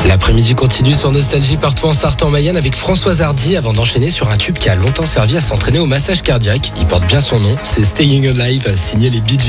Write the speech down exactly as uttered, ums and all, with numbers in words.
L'après-midi continue sur Nostalgie partout en Sarthe en Mayenne avec Françoise Hardy avant d'enchaîner sur un tube qui a longtemps servi à s'entraîner au massage cardiaque. Il porte bien son nom, c'est Staying Alive, signé les Bee Gees.